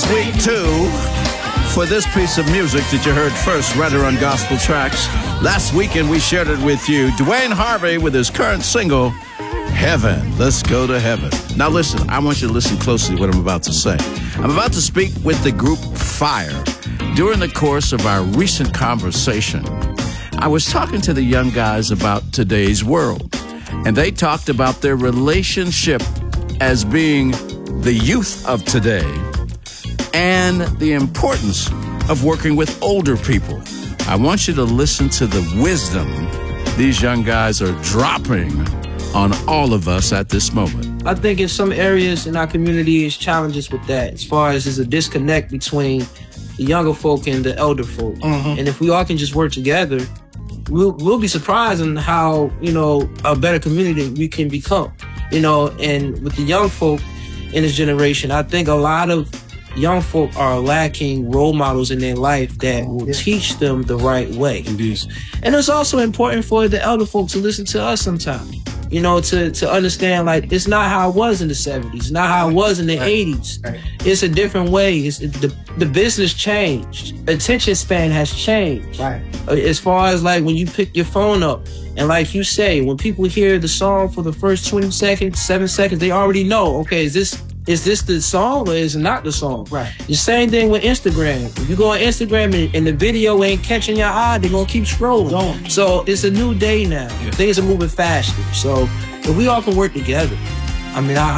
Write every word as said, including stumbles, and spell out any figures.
week, too, for this piece of music that you heard first right here on Gospel Tracks. Last weekend, we shared it with you. Dwayne Harvey with his current single, Heaven. Let's go to heaven. Now, listen, I want you to listen closely to what I'm about to say. I'm about to speak with the group Fire. During the course of our recent conversation, I was talking to the young guys about today's world, and they talked about their relationship as being the youth of today and the importance of working with older people. I want you to listen to the wisdom these young guys are dropping on all of us at this moment. I think in some areas in our community is challenges with that, as far as there's a disconnect between the younger folk and the elder folk. Mm-hmm. And if we all can just work together, we'll, we'll be surprised on how, you know, a better community we can become. You know, and with the young folk in this generation, I think a lot of young folk are lacking role models in their life that will yeah. teach them the right way. Indeed. And it's also important for the elder folk to listen to us sometimes. You know, to, to understand, like, it's not how it was in the seventies, not how it was in the right. eighties. Right. It's a different way. It's, it, the, the business changed. Attention span has changed. Right. As far as, like, when you pick your phone up, and like you say, when people hear the song for the first twenty seconds, seven seconds, they already know, okay, is this is this the song or is it not the song? Right. The same thing with Instagram. If you go on Instagram and, and the video ain't catching your eye, they're going to keep scrolling. Don't. So it's a new day now. Yeah. Things are moving faster. So if we all can work together, I mean, I,